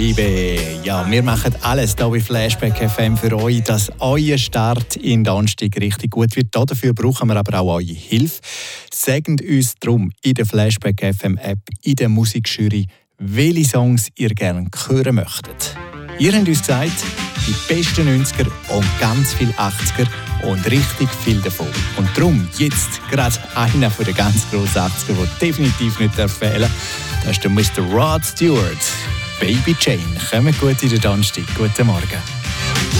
Ja, wir machen alles hier bei Flashback FM für euch, dass euer Start in den Anstieg richtig gut wird. Dafür brauchen wir aber auch eure Hilfe. Sagt uns darum in der Flashback FM App, in der Musikjury, welche Songs ihr gerne hören möchtet. Ihr habt uns gesagt, die besten 90er und ganz viel 80er und richtig viel davon. Und darum jetzt gerade einer von den ganz grossen 80er, der definitiv nicht fehlen darf. Das ist der Mr. Rod Stewart. Baby Jane. Kommt gut in den Donnerstag. Guten Morgen.